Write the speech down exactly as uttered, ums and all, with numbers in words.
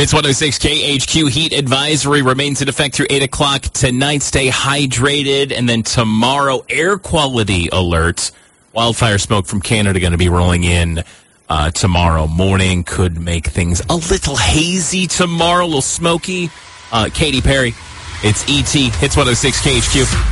Hits one oh six K H Q. Heat advisory remains in effect through eight o'clock tonight. Stay hydrated. And then tomorrow, air quality alerts. Wildfire smoke from Canada going to be rolling in uh, tomorrow morning. Could make things a little hazy tomorrow, a little smoky. Uh, Katy Perry, it's E T. Hits one oh six K H Q.